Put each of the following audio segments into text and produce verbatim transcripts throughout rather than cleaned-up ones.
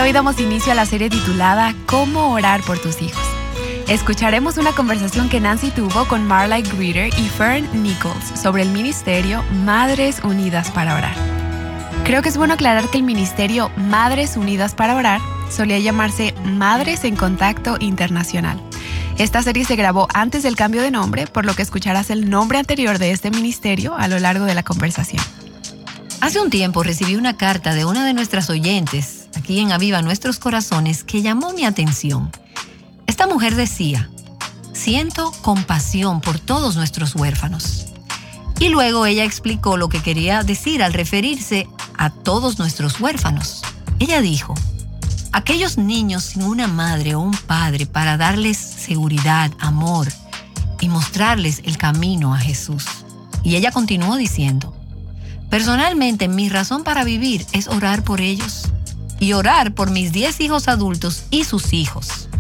hoy damos inicio a la serie titulada ¿Cómo orar por tus hijos? Escucharemos una conversación que Nancy tuvo con Marla Greeter y Fern Nichols sobre el ministerio Madres Unidas para Orar. Creo que es bueno aclarar que el ministerio Madres Unidas para Orar solía llamarse Madres en Contacto Internacional. Esta serie se grabó antes del cambio de nombre, por lo que escucharás el nombre anterior de este ministerio a lo largo de la conversación. Hace un tiempo recibí una carta de una de nuestras oyentes, aquí en Aviva Nuestros Corazones, que llamó mi atención. Esta mujer decía: siento compasión por todos nuestros huérfanos. Y luego ella explicó lo que quería decir al referirse a todos nuestros huérfanos. Ella dijo: aquellos niños sin una madre o un padre para darles seguridad, amor y mostrarles el camino a Jesús. Y ella continuó diciendo: personalmente, mi razón para vivir es orar por ellos y orar por mis diez hijos adultos y sus hijos.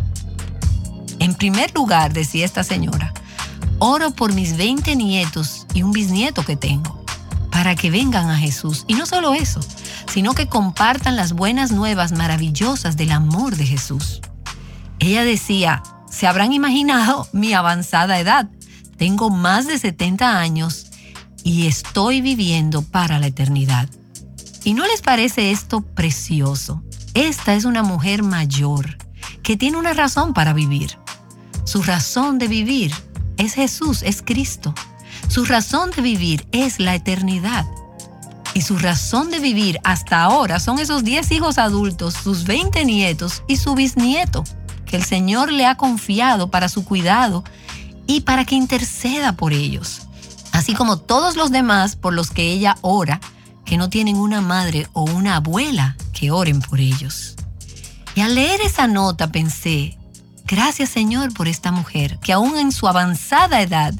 En primer lugar, decía esta señora, oro por mis veinte nietos y un bisnieto que tengo, para que vengan a Jesús. Y no solo eso, sino que compartan las buenas nuevas maravillosas del amor de Jesús. Ella decía: se habrán imaginado mi avanzada edad. Tengo más de setenta años y estoy viviendo para la eternidad. ¿Y no les parece esto precioso? Esta es una mujer mayor que tiene una razón para vivir. Su razón de vivir es Jesús, es Cristo. Su razón de vivir es la eternidad. Y su razón de vivir hasta ahora son esos diez hijos adultos, sus veinte nietos y su bisnieto, que el Señor le ha confiado para su cuidado y para que interceda por ellos. Así como todos los demás por los que ella ora, que no tienen una madre o una abuela que oren por ellos. Y al leer esa nota pensé: gracias, Señor, por esta mujer que aún en su avanzada edad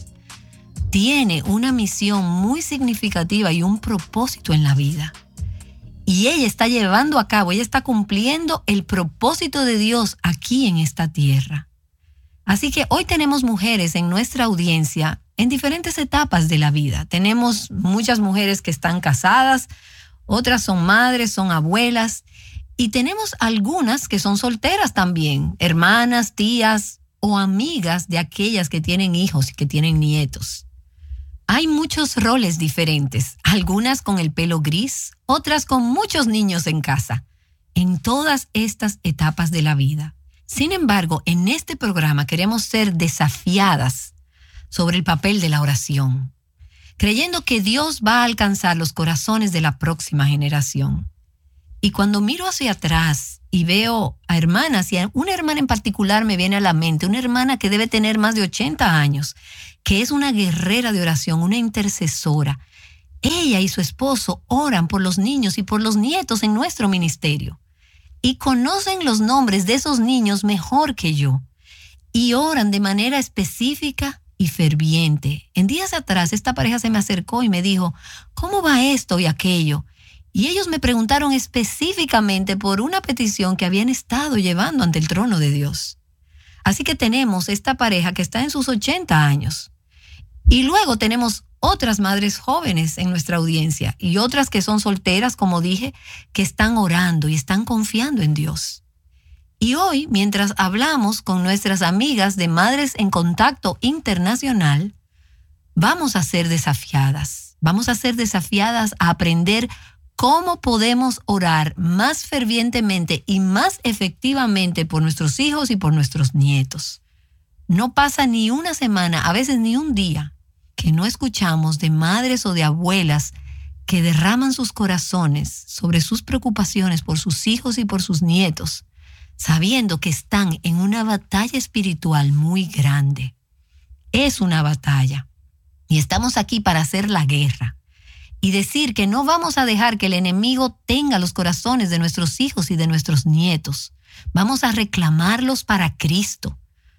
tiene una misión muy significativa y un propósito en la vida. Y ella está llevando a cabo, ella está cumpliendo el propósito de Dios aquí en esta tierra. Así que hoy tenemos mujeres en nuestra audiencia en diferentes etapas de la vida. Tenemos muchas mujeres que están casadas, otras son madres, son abuelas, y tenemos algunas que son solteras también, hermanas, tías o amigas de aquellas que tienen hijos y que tienen nietos. Hay muchos roles diferentes, algunas con el pelo gris, otras con muchos niños en casa, en todas estas etapas de la vida. Sin embargo, en este programa queremos ser desafiadas sobre el papel de la oración, creyendo que Dios va a alcanzar los corazones de la próxima generación. Y cuando miro hacia atrás y veo a hermanas, y a una hermana en particular me viene a la mente, una hermana que debe tener más de ochenta años, que es una guerrera de oración, una intercesora. Ella y su esposo oran por los niños y por los nietos en nuestro ministerio. Y conocen los nombres de esos niños mejor que yo. Y oran de manera específica y ferviente. En días atrás esta pareja se me acercó y me dijo: ¿cómo va esto y aquello? Y ellos me preguntaron específicamente por una petición que habían estado llevando ante el trono de Dios. Así que tenemos esta pareja que está en sus ochenta años. Y luego tenemos otras madres jóvenes en nuestra audiencia y otras que son solteras, como dije, que están orando y están confiando en Dios. Y hoy, mientras hablamos con nuestras amigas de Madres en Contacto Internacional, vamos a ser desafiadas. Vamos a ser desafiadas a aprender cómo podemos orar más fervientemente y más efectivamente por nuestros hijos y por nuestros nietos. No pasa ni una semana, a veces ni un día, que no escuchamos de madres o de abuelas que derraman sus corazones sobre sus preocupaciones por sus hijos y por sus nietos, sabiendo que están en una batalla espiritual muy grande. Es una batalla y estamos aquí para hacer la guerra y decir que no vamos a dejar que el enemigo tenga los corazones de nuestros hijos y de nuestros nietos. Vamos a reclamarlos para Cristo.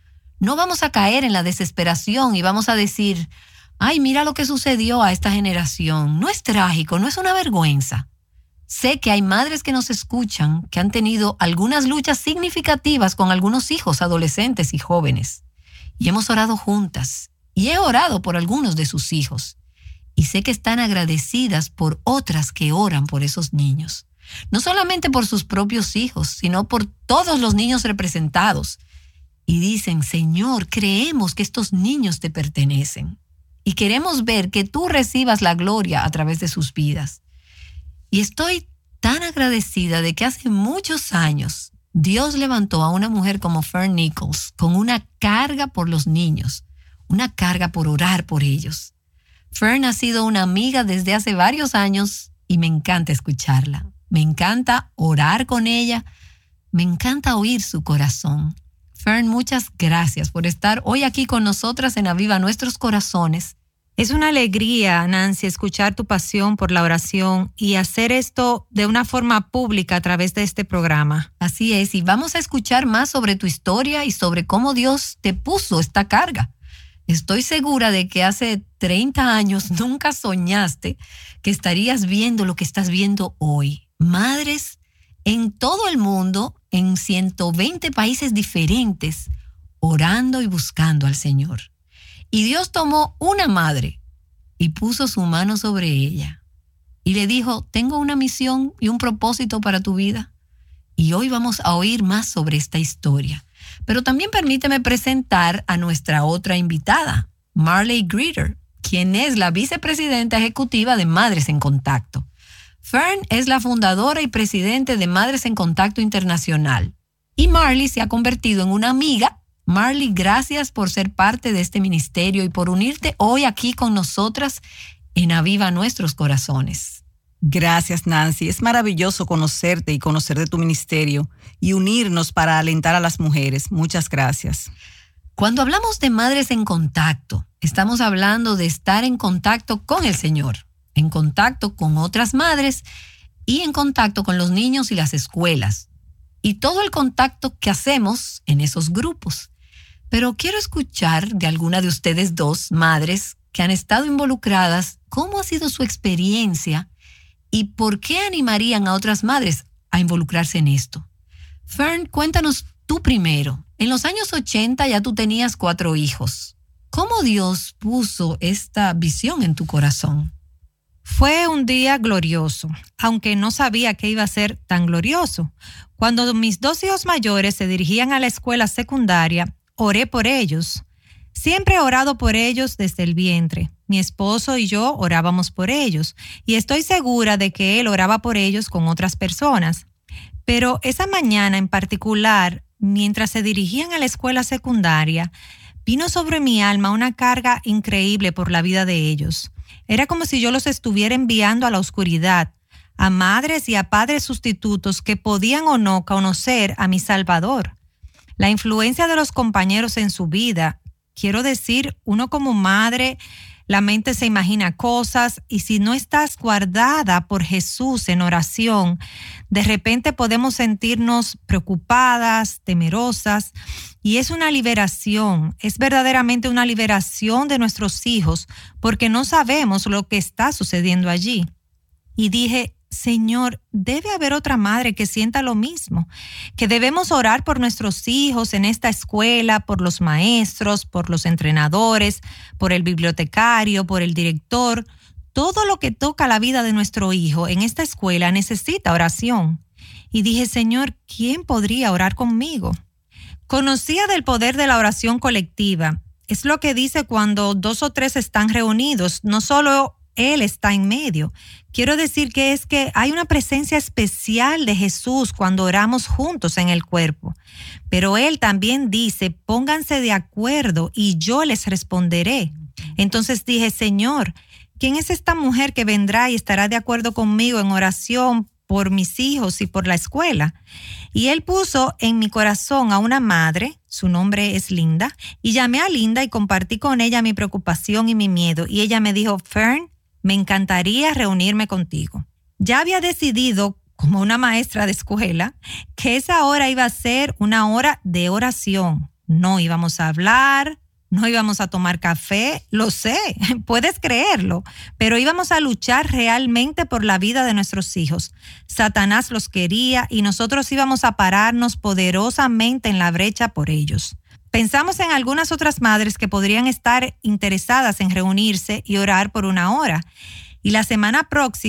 No vamos a caer en la desesperación y vamos a decir: ay, mira lo que sucedió a esta generación. No es trágico, no es una vergüenza. Sé que hay madres que nos escuchan que han tenido algunas luchas significativas con algunos hijos adolescentes y jóvenes. Y hemos orado juntas. Y he orado por algunos de sus hijos. Y sé que están agradecidas por otras que oran por esos niños. no solamente por sus propios hijos, sino por todos los niños representados. Y dicen, Señor, creemos que estos niños te pertenecen y queremos ver que tú recibas la gloria a través de sus vidas. Y estoy tan agradecida de que hace muchos años Dios levantó a una mujer como Fern Nichols con una carga por los niños, una carga por orar por ellos. Fern ha sido una amiga desde hace varios años y me encanta escucharla. Me encanta orar con ella. Me encanta oír su corazón. Fern, muchas gracias por estar hoy aquí con nosotras en Aviva Nuestros Corazones. Es una alegría, Nancy, escuchar tu pasión por la oración y hacer esto de una forma pública a través de este programa. Así es, y vamos a escuchar más sobre tu historia y sobre cómo Dios te puso esta carga. Estoy segura de que hace treinta años nunca soñaste que estarías viendo lo que estás viendo hoy. Madres en todo el mundo, en ciento veinte países diferentes, orando y buscando al Señor. Y Dios tomó una madre y puso su mano sobre ella y le dijo, tengo una misión y un propósito para tu vida. Y hoy vamos a oír más sobre esta historia. Pero también permíteme presentar a nuestra otra invitada, Marley Greeter, quien es la vicepresidenta ejecutiva de Madres en Contacto. Fern es la fundadora y presidente de Madres en Contacto Internacional. Y Marley se ha convertido en una amiga. Marley, gracias por ser parte de este ministerio y por unirte hoy aquí con nosotras en Aviva Nuestros Corazones. Gracias, Nancy. Es maravilloso conocerte y conocer de tu ministerio y unirnos para alentar a las mujeres. Muchas gracias. Cuando hablamos de Madres en Contacto, estamos hablando de estar en contacto con el Señor, en contacto con otras madres y en contacto con los niños y las escuelas y todo el contacto que hacemos en esos grupos. Pero quiero escuchar de alguna de ustedes dos, madres, que han estado involucradas, cómo ha sido su experiencia y por qué animarían a otras madres a involucrarse en esto. Fern, cuéntanos tú primero. En los años ochenta ya tú tenías cuatro hijos. ¿Cómo Dios puso esta visión en tu corazón? Fue un día glorioso, aunque no sabía que iba a ser tan glorioso. Cuando mis dos hijos mayores se dirigían a la escuela secundaria, oré por ellos. Siempre he orado por ellos desde el vientre. Mi esposo y yo orábamos por ellos, y estoy segura de que él oraba por ellos con otras personas. Pero esa mañana en particular, mientras se dirigían a la escuela secundaria, vino sobre mi alma una carga increíble por la vida de ellos. Era como si yo los estuviera enviando a la oscuridad, a madres y a padres sustitutos que podían o no conocer a mi Salvador. La influencia de los compañeros en su vida, quiero decir, uno como madre, la mente se imagina cosas y si no estás guardada por Jesús en oración, de repente podemos sentirnos preocupadas, temerosas, y es una liberación, es verdaderamente una liberación de nuestros hijos porque no sabemos lo que está sucediendo allí. Y dije, Señor, debe haber otra madre que sienta lo mismo, que debemos orar por nuestros hijos en esta escuela, por los maestros, por los entrenadores, por el bibliotecario, por el director. Todo lo que toca la vida de nuestro hijo en esta escuela necesita oración. Y dije, Señor, ¿quién podría orar conmigo? Conocía del poder de la oración colectiva. Es lo que dice cuando dos o tres están reunidos, no solo Él está en medio. Quiero decir que es que hay una presencia especial de Jesús cuando oramos juntos en el cuerpo. Pero Él también dice, pónganse de acuerdo y yo les responderé. Entonces dije, Señor, ¿quién es esta mujer que vendrá y estará de acuerdo conmigo en oración por mis hijos y por la escuela? Y Él puso en mi corazón a una madre, su nombre es Linda, y llamé a Linda y compartí con ella mi preocupación y mi miedo. Y ella me dijo, Fern, me encantaría reunirme contigo. Ya había decidido, como una maestra de escuela, que esa hora iba a ser una hora de oración. No íbamos a hablar, no íbamos a tomar café, lo sé, puedes creerlo, pero íbamos a luchar realmente por la vida de nuestros hijos. Satanás los quería y nosotros íbamos a pararnos poderosamente en la brecha por ellos. Pensamos en algunas otras madres que podrían estar interesadas en reunirse y orar por una hora. Y la semana próxima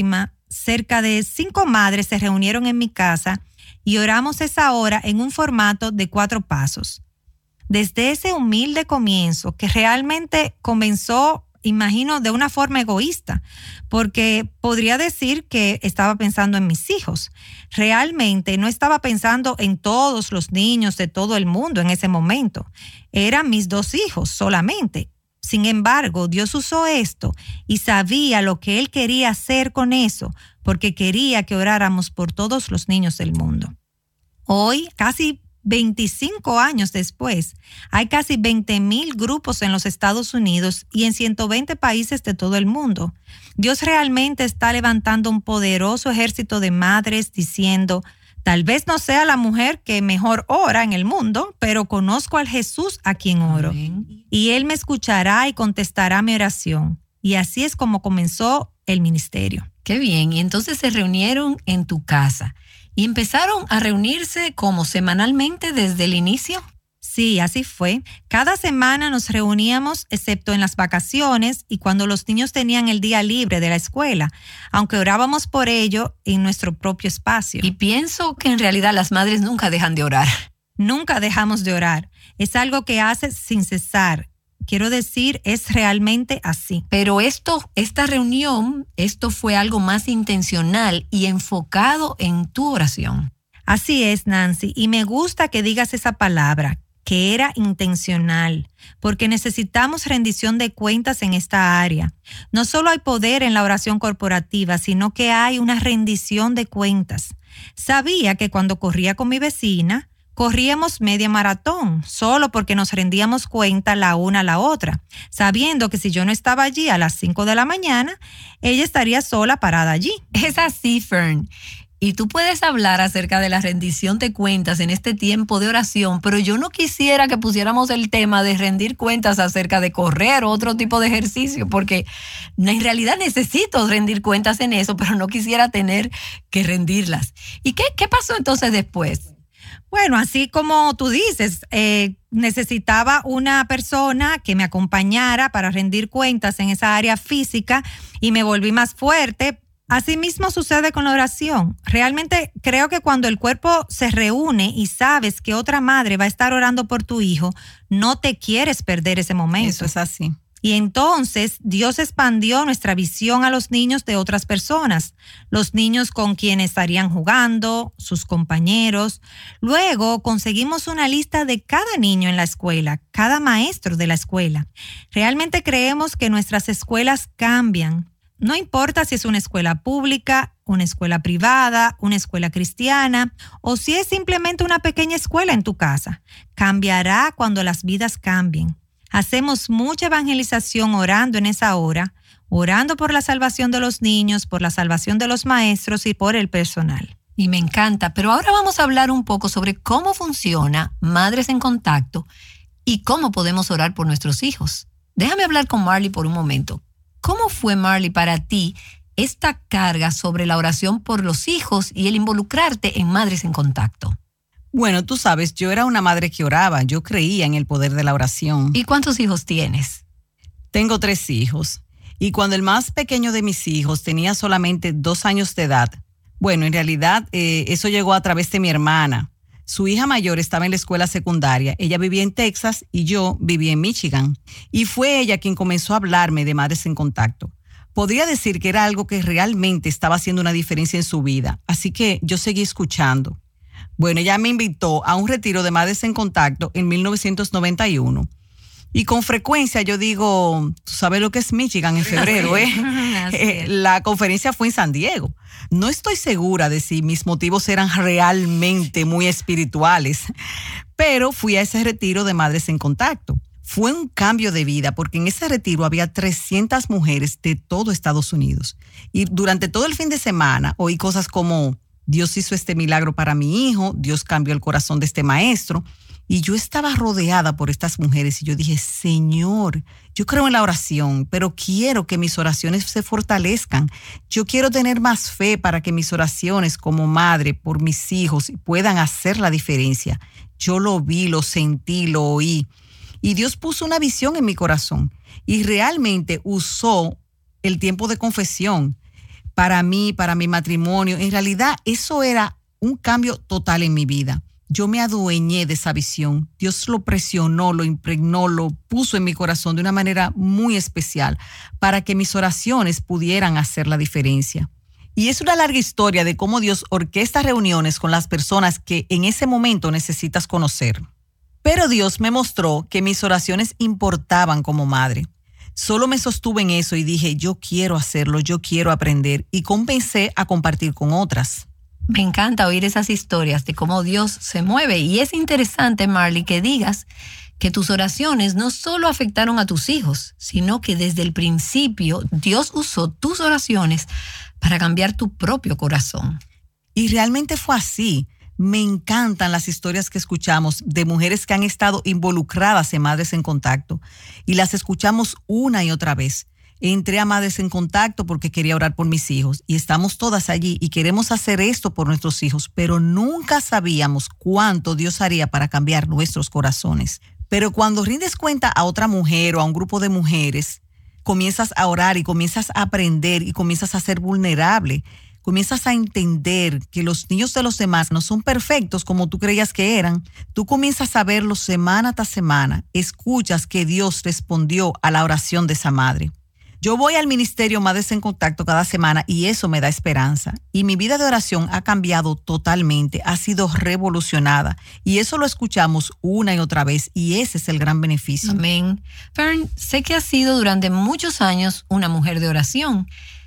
cerca de cinco madres se reunieron en mi casa y oramos esa hora en un formato de cuatro pasos. Desde ese humilde comienzo, que realmente comenzó, imagino, de una forma egoísta, porque podría decir que estaba pensando en mis hijos. Realmente no estaba pensando en todos los niños de todo el mundo en ese momento. Eran mis dos hijos solamente. Sin embargo, Dios usó esto y sabía lo que Él quería hacer con eso, porque quería que oráramos por todos los niños del mundo. Hoy, casi veinticinco años después, hay casi veinte mil grupos en los Estados Unidos y en ciento veinte países de todo el mundo. Dios realmente está levantando un poderoso ejército de madres diciendo: tal vez no sea la mujer que mejor ora en el mundo, pero conozco al Jesús a quien oro. Amén. Y Él me escuchará y contestará mi oración. Y así es como comenzó el ministerio. Qué bien. Y entonces se reunieron en tu casa. ¿Y empezaron a reunirse como semanalmente desde el inicio? Sí, así fue. Cada semana nos reuníamos, excepto en las vacaciones y cuando los niños tenían el día libre de la escuela, aunque orábamos por ello en nuestro propio espacio. Y pienso que en realidad las madres nunca dejan de orar. Nunca dejamos de orar. Es algo que haces sin cesar. Quiero decir, es realmente así. Pero esto, esta reunión, esto fue algo más intencional y enfocado en tu oración. Así es, Nancy, y me gusta que digas esa palabra, que era intencional, porque necesitamos rendición de cuentas en esta área. No solo hay poder en la oración corporativa, sino que hay una rendición de cuentas. Sabía que cuando corría con mi vecina, corríamos media maratón, solo porque nos rendíamos cuenta la una a la otra, sabiendo que si yo no estaba allí a las cinco de la mañana, ella estaría sola parada allí. Es así, Fern. Y tú puedes hablar acerca de la rendición de cuentas en este tiempo de oración, pero yo no quisiera que pusiéramos el tema de rendir cuentas acerca de correr o otro tipo de ejercicio, porque en realidad necesito rendir cuentas en eso, pero no quisiera tener que rendirlas. ¿Y qué, qué pasó entonces después? Bueno, así como tú dices, eh, necesitaba una persona que me acompañara para rendir cuentas en esa área física y me volví más fuerte. Así mismo sucede con la oración. Realmente creo que cuando el cuerpo se reúne y sabes que otra madre va a estar orando por tu hijo, no te quieres perder ese momento. Eso es así. Y entonces Dios expandió nuestra visión a los niños de otras personas, los niños con quienes estarían jugando, sus compañeros. Luego conseguimos una lista de cada niño en la escuela, cada maestro de la escuela. Realmente creemos que nuestras escuelas cambian. No importa si es una escuela pública, una escuela privada, una escuela cristiana o si es simplemente una pequeña escuela en tu casa. Cambiará cuando las vidas cambien. Hacemos mucha evangelización orando en esa hora, orando por la salvación de los niños, por la salvación de los maestros y por el personal. Y me encanta, pero ahora vamos a hablar un poco sobre cómo funciona Madres en Contacto y cómo podemos orar por nuestros hijos. Déjame hablar con Marley por un momento. ¿Cómo fue, Marley, para ti esta carga sobre la oración por los hijos y el involucrarte en Madres en Contacto? Bueno, tú sabes, yo era una madre que oraba, yo creía en el poder de la oración. ¿Y cuántos hijos tienes? Tengo tres hijos. Y cuando el más pequeño de mis hijos tenía solamente dos años de edad, bueno, en realidad eh, eso llegó a través de mi hermana. Su hija mayor estaba en la escuela secundaria. Ella vivía en Texas y yo vivía en Michigan. Y fue ella quien comenzó a hablarme de Madres en Contacto. Podría decir que era algo que realmente estaba haciendo una diferencia en su vida. Así que yo seguí escuchando. Bueno, ella me invitó a un retiro de Madres en Contacto en mil novecientos noventa y uno. Y con frecuencia yo digo, tú sabes lo que es Michigan en febrero, ¿eh? eh la conferencia fue en San Diego. No estoy segura de si mis motivos eran realmente muy espirituales, pero fui a ese retiro de Madres en Contacto. Fue un cambio de vida porque en ese retiro había trescientas mujeres de todo Estados Unidos. Y durante todo el fin de semana oí cosas como: Dios hizo este milagro para mi hijo, Dios cambió el corazón de este maestro. Y yo estaba rodeada por estas mujeres y yo dije, Señor, yo creo en la oración, pero quiero que mis oraciones se fortalezcan. Yo quiero tener más fe para que mis oraciones como madre por mis hijos puedan hacer la diferencia. Yo lo vi, lo sentí, lo oí. Y Dios puso una visión en mi corazón y realmente usó el tiempo de confesión para mí, para mi matrimonio. En realidad, eso era un cambio total en mi vida. Yo me adueñé de esa visión. Dios lo presionó, lo impregnó, lo puso en mi corazón de una manera muy especial para que mis oraciones pudieran hacer la diferencia. Y es una larga historia de cómo Dios orquesta reuniones con las personas que en ese momento necesitas conocer. Pero Dios me mostró que mis oraciones importaban como madre. Solo me sostuve en eso y dije, yo quiero hacerlo, yo quiero aprender, y comencé a compartir con otras. Me encanta oír esas historias de cómo Dios se mueve. Y es interesante, Marley, que digas que tus oraciones no solo afectaron a tus hijos, sino que desde el principio Dios usó tus oraciones para cambiar tu propio corazón. Y realmente fue así. Me encantan las historias que escuchamos de mujeres que han estado involucradas en Madres en Contacto. Y las escuchamos una y otra vez. Entré a Madres en Contacto porque quería orar por mis hijos y estamos todas allí y queremos hacer esto por nuestros hijos, pero nunca sabíamos cuánto Dios haría para cambiar nuestros corazones. Pero cuando rindes cuenta a otra mujer o a un grupo de mujeres, comienzas a orar y comienzas a aprender y comienzas a ser vulnerable. Comienzas a entender que los niños de los demás no son perfectos como tú creías que eran. Tú comienzas a verlos semana tras semana. Escuchas que Dios respondió a la oración de esa madre. Yo voy al ministerio Madres en Contacto cada semana y eso me da esperanza. Y mi vida de oración ha cambiado totalmente, ha sido revolucionada. Y eso lo escuchamos una y otra vez y ese es el gran beneficio. Amén. Fern, sé que has sido durante muchos años una mujer de oración.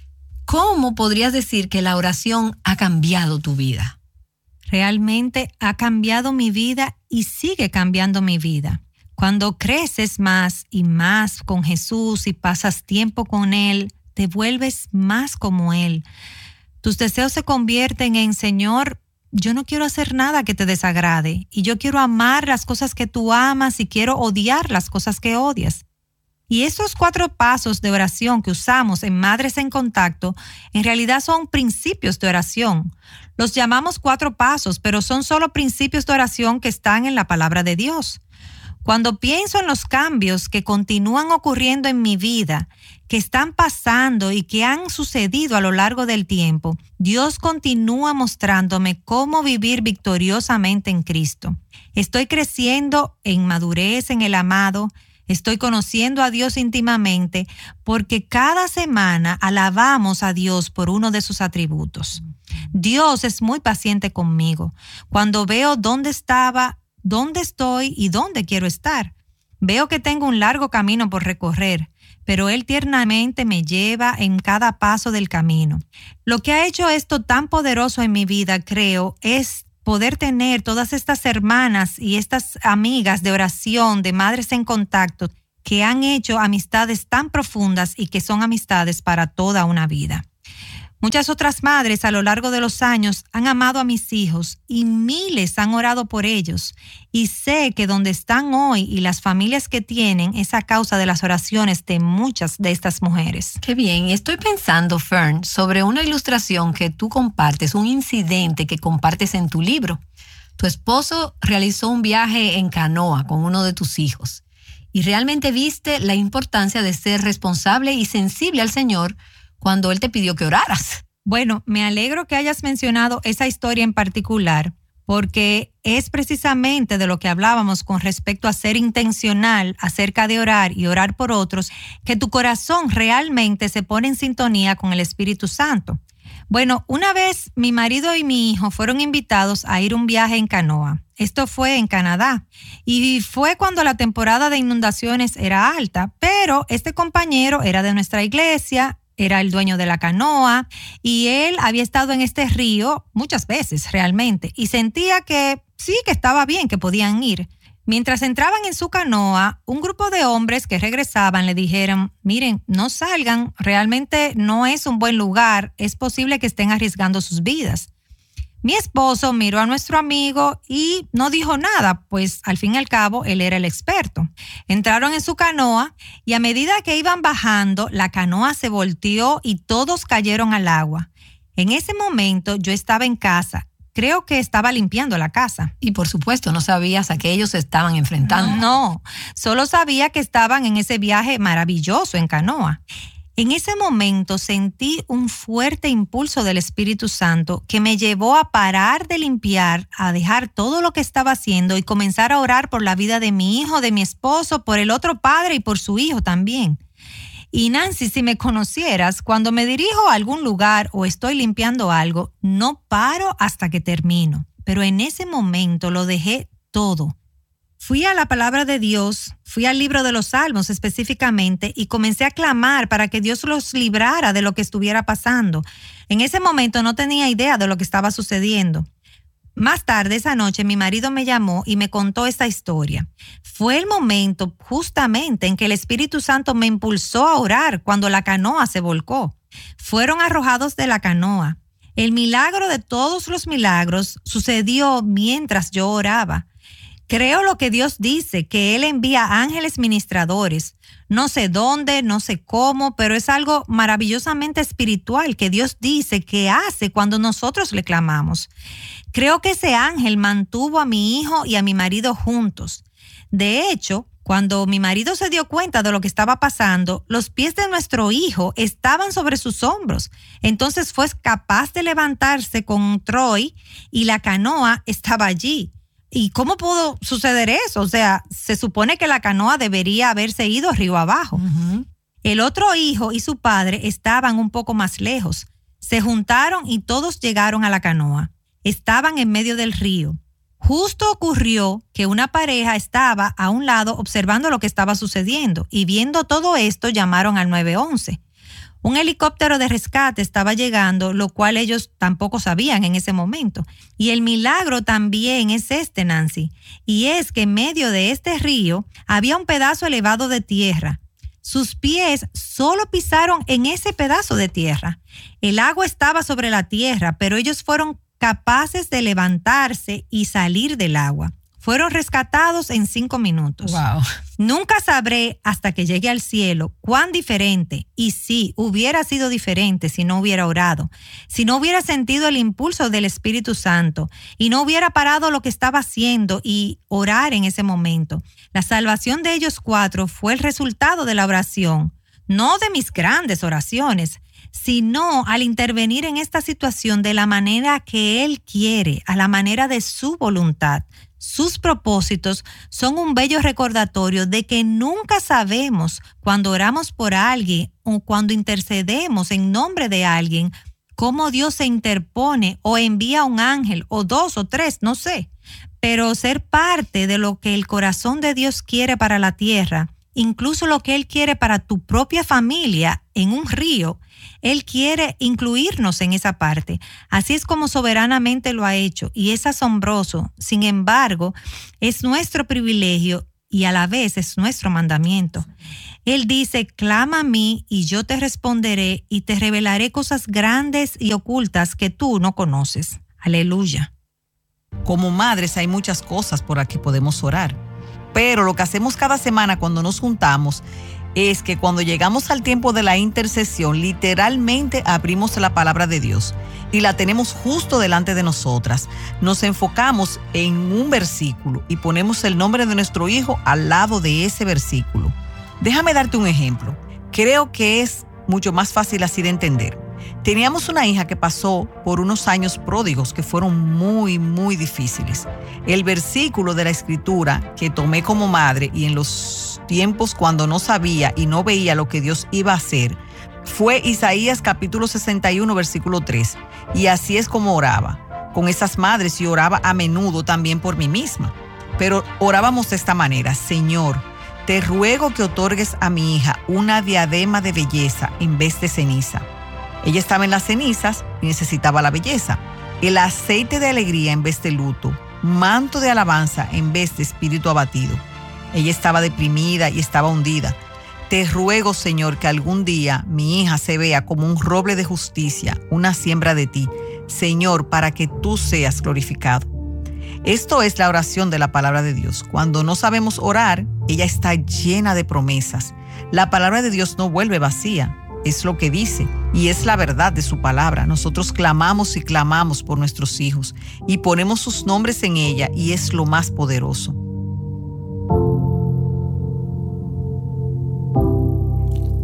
¿Cómo podrías decir que la oración ha cambiado tu vida? Realmente ha cambiado mi vida y sigue cambiando mi vida. Cuando creces más y más con Jesús y pasas tiempo con Él, te vuelves más como Él. Tus deseos se convierten en, Señor, yo no quiero hacer nada que te desagrade y yo quiero amar las cosas que tú amas y quiero odiar las cosas que odias. Y estos cuatro pasos de oración que usamos en Madres en Contacto, en realidad son principios de oración. Los llamamos cuatro pasos, pero son solo principios de oración que están en la palabra de Dios. Cuando pienso en los cambios que continúan ocurriendo en mi vida, que están pasando y que han sucedido a lo largo del tiempo, Dios continúa mostrándome cómo vivir victoriosamente en Cristo. Estoy creciendo en madurez en el amado. Estoy conociendo a Dios íntimamente porque cada semana alabamos a Dios por uno de sus atributos. Dios es muy paciente conmigo. Cuando veo dónde estaba, dónde estoy y dónde quiero estar, veo que tengo un largo camino por recorrer, pero Él tiernamente me lleva en cada paso del camino. Lo que ha hecho esto tan poderoso en mi vida, creo, es poder tener todas estas hermanas y estas amigas de oración, de Madres en Contacto, que han hecho amistades tan profundas y que son amistades para toda una vida. Muchas otras madres a lo largo de los años han amado a mis hijos y miles han orado por ellos. Y sé que donde están hoy y las familias que tienen es a causa de las oraciones de muchas de estas mujeres. Qué bien. Estoy pensando, Fern, sobre una ilustración que tú compartes, un incidente que compartes en tu libro. Tu esposo realizó un viaje en canoa con uno de tus hijos y realmente viste la importancia de ser responsable y sensible al Señor cuando Él te pidió que oraras. Bueno, me alegro que hayas mencionado esa historia en particular, porque es precisamente de lo que hablábamos con respecto a ser intencional acerca de orar y orar por otros, que tu corazón realmente se pone en sintonía con el Espíritu Santo. Bueno, una vez mi marido y mi hijo fueron invitados a ir un viaje en canoa. Esto fue en Canadá y fue cuando la temporada de inundaciones era alta, pero este compañero era de nuestra iglesia, era el dueño de la canoa y él había estado en este río muchas veces realmente y sentía que sí, que estaba bien, que podían ir. Mientras entraban en su canoa, un grupo de hombres que regresaban le dijeron, miren, no salgan, realmente no es un buen lugar, es posible que estén arriesgando sus vidas. Mi esposo miró a nuestro amigo y no dijo nada, pues al fin y al cabo él era el experto. Entraron en su canoa y a medida que iban bajando, la canoa se volteó y todos cayeron al agua. En ese momento yo estaba en casa. Creo que estaba limpiando la casa. Y por supuesto, no sabías a qué ellos se estaban enfrentando. No, solo sabía que estaban en ese viaje maravilloso en canoa. En ese momento sentí un fuerte impulso del Espíritu Santo que me llevó a parar de limpiar, a dejar todo lo que estaba haciendo y comenzar a orar por la vida de mi hijo, de mi esposo, por el otro padre y por su hijo también. Y Nancy, si me conocieras, cuando me dirijo a algún lugar o estoy limpiando algo, no paro hasta que termino. Pero en ese momento lo dejé todo. Fui a la palabra de Dios, fui al libro de los Salmos específicamente y comencé a clamar para que Dios los librara de lo que estuviera pasando. En ese momento no tenía idea de lo que estaba sucediendo. Más tarde esa noche mi marido me llamó y me contó esta historia. Fue el momento justamente en que el Espíritu Santo me impulsó a orar cuando la canoa se volcó. Fueron arrojados de la canoa. El milagro de todos los milagros sucedió mientras yo oraba. Creo lo que Dios dice, que Él envía ángeles ministradores. No sé dónde, no sé cómo, pero es algo maravillosamente espiritual que Dios dice que hace cuando nosotros le clamamos. Creo que ese ángel mantuvo a mi hijo y a mi marido juntos. De hecho, cuando mi marido se dio cuenta de lo que estaba pasando, los pies de nuestro hijo estaban sobre sus hombros. Entonces fue capaz de levantarse con Troy y la canoa estaba allí. ¿Y cómo pudo suceder eso? O sea, se supone que la canoa debería haberse ido río abajo. Uh-huh. El otro hijo y su padre estaban un poco más lejos. Se juntaron y todos llegaron a la canoa. Estaban en medio del río. Justo ocurrió que una pareja estaba a un lado observando lo que estaba sucediendo y viendo todo esto llamaron al nueve once. Un helicóptero de rescate estaba llegando, lo cual ellos tampoco sabían en ese momento. Y el milagro también es este, Nancy, y es que en medio de este río había un pedazo elevado de tierra. Sus pies solo pisaron en ese pedazo de tierra. El agua estaba sobre la tierra, pero ellos fueron capaces de levantarse y salir del agua. Fueron rescatados en cinco minutos. Wow. Nunca sabré hasta que llegue al cielo cuán diferente, y sí, hubiera sido diferente si no hubiera orado, si no hubiera sentido el impulso del Espíritu Santo y no hubiera parado lo que estaba haciendo y orar en ese momento. La salvación de ellos cuatro fue el resultado de la oración, no de mis grandes oraciones, sino al intervenir en esta situación de la manera que Él quiere, a la manera de su voluntad. Sus propósitos son un bello recordatorio de que nunca sabemos cuando oramos por alguien o cuando intercedemos en nombre de alguien, cómo Dios se interpone o envía un ángel o dos o tres, no sé. Pero ser parte de lo que el corazón de Dios quiere para la tierra, incluso lo que Él quiere para tu propia familia en un río, Él quiere incluirnos en esa parte. Así es como soberanamente lo ha hecho y es asombroso. Sin embargo, es nuestro privilegio y a la vez es nuestro mandamiento. Él dice, clama a mí y yo te responderé y te revelaré cosas grandes y ocultas que tú no conoces. Aleluya. Como madres hay muchas cosas por las que podemos orar. Pero lo que hacemos cada semana cuando nos juntamos es que cuando llegamos al tiempo de la intercesión, literalmente abrimos la palabra de Dios y la tenemos justo delante de nosotras. Nos enfocamos en un versículo y ponemos el nombre de nuestro hijo al lado de ese versículo. Déjame darte un ejemplo. Creo que es mucho más fácil así de entender. Teníamos una hija que pasó por unos años pródigos que fueron muy, muy difíciles. El versículo de la Escritura que tomé como madre y en los tiempos cuando no sabía y no veía lo que Dios iba a hacer fue Isaías capítulo sesenta y uno, versículo tres. Y así es como oraba. Con esas madres y oraba a menudo también por mí misma. Pero orábamos de esta manera: Señor, te ruego que otorgues a mi hija una diadema de belleza en vez de ceniza. Ella estaba en las cenizas y necesitaba la belleza. El aceite de alegría en vez de luto. Manto de alabanza en vez de espíritu abatido. Ella estaba deprimida y estaba hundida. Te ruego, Señor, que algún día mi hija se vea como un roble de justicia, una siembra de ti, Señor, para que tú seas glorificado. Esto es la oración de la palabra de Dios. Cuando no sabemos orar, ella está llena de promesas. La palabra de Dios no vuelve vacía. Es lo que dice y es la verdad de su palabra. Nosotros clamamos y clamamos por nuestros hijos y ponemos sus nombres en ella y es lo más poderoso.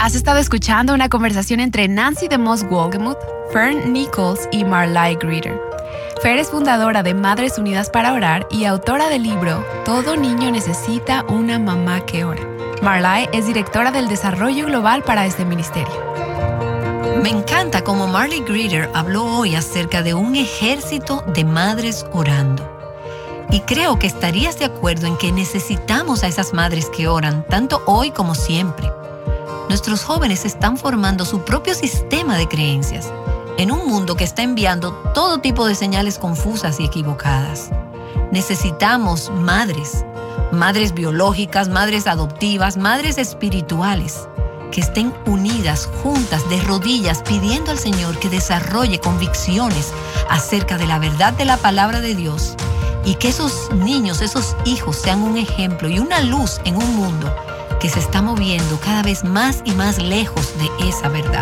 Has estado escuchando una conversación entre Nancy DeMoss Wolgemuth, Fern Nichols y Marlai Greeter. Fer es fundadora de Madres Unidas para Orar y autora del libro Todo niño necesita una mamá que ora. Marlai es directora del desarrollo global para este ministerio. Me encanta cómo Marlai Greeter habló hoy acerca de un ejército de madres orando. Y creo que estarías de acuerdo en que necesitamos a esas madres que oran, tanto hoy como siempre. Nuestros jóvenes están formando su propio sistema de creencias en un mundo que está enviando todo tipo de señales confusas y equivocadas. Necesitamos madres, madres biológicas, madres adoptivas, madres espirituales, que estén unidas, juntas, de rodillas, pidiendo al Señor que desarrolle convicciones acerca de la verdad de la palabra de Dios y que esos niños, esos hijos sean un ejemplo y una luz en un mundo que se está moviendo cada vez más y más lejos de esa verdad.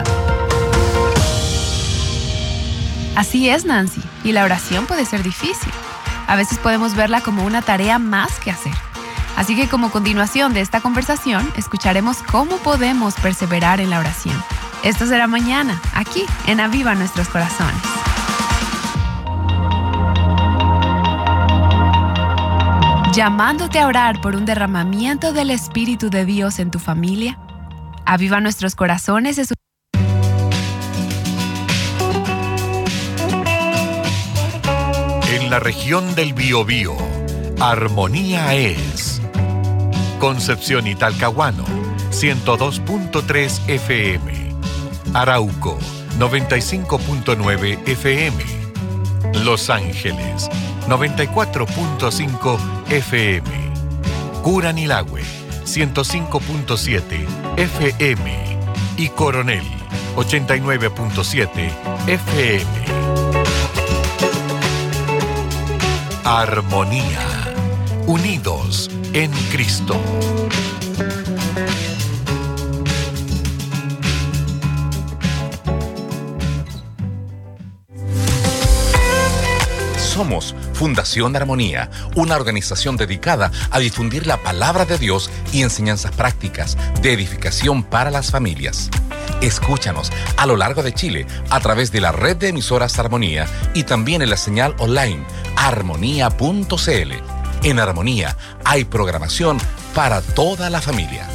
Así es, Nancy, y la oración puede ser difícil. A veces podemos verla como una tarea más que hacer. Así que como continuación de esta conversación, escucharemos cómo podemos perseverar en la oración. Esto será mañana, aquí en Aviva Nuestros Corazones. Llamándote a orar por un derramamiento del Espíritu de Dios en tu familia. Aviva Nuestros Corazones es un... En la región del Biobío, Armonía es Concepción y Talcahuano, ciento dos punto tres F M, Arauco, noventa y cinco punto nueve F M, Los Ángeles, noventa y cuatro punto cinco F M, Curanilahue, ciento cinco punto siete F M y Coronel, ochenta y nueve punto siete F M. Armonía, unidos en Cristo. Somos Fundación Armonía, una organización dedicada a difundir la palabra de Dios y enseñanzas prácticas de edificación para las familias. Escúchanos a lo largo de Chile a través de la red de emisoras Armonía y también en la señal online armonía punto c l. En Armonía hay programación para toda la familia.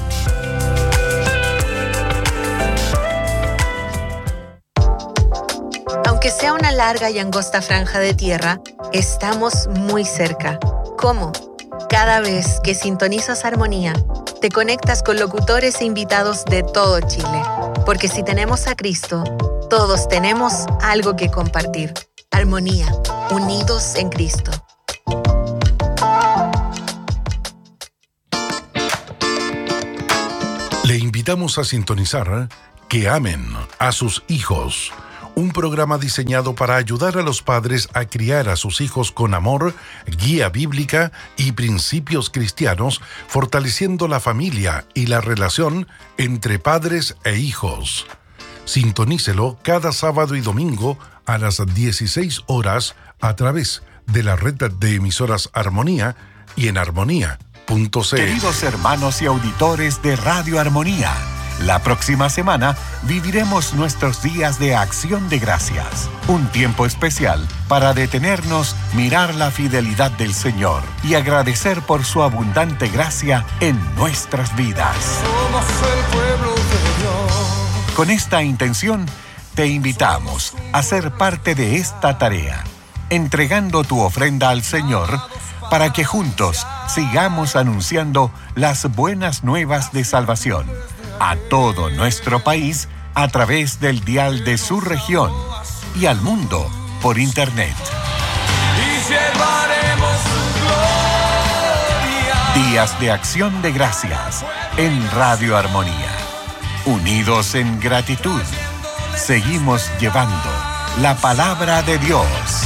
Aunque sea una larga y angosta franja de tierra, estamos muy cerca. ¿Cómo? Cada vez que sintonizas Armonía, te conectas con locutores e invitados de todo Chile. Porque si tenemos a Cristo, todos tenemos algo que compartir. Armonía, unidos en Cristo. Le invitamos a sintonizar Que amen a sus hijos, un programa diseñado para ayudar a los padres a criar a sus hijos con amor, guía bíblica y principios cristianos, fortaleciendo la familia y la relación entre padres e hijos. Sintonícelo cada sábado y domingo a las dieciséis horas a través de la red de emisoras Armonía y en armonía punto c l. Queridos hermanos y auditores de Radio Armonía, la próxima semana viviremos nuestros días de Acción de Gracias, un tiempo especial para detenernos, mirar la fidelidad del Señor y agradecer por su abundante gracia en nuestras vidas. Somos el pueblo de Dios. Con esta intención, te invitamos a ser parte de esta tarea, entregando tu ofrenda al Señor para que juntos sigamos anunciando las buenas nuevas de salvación a todo nuestro país a través del dial de su región y al mundo por internet. Y llevaremos su gloria. Días de Acción de Gracias en Radio Armonía. Unidos en gratitud, seguimos llevando la palabra de Dios.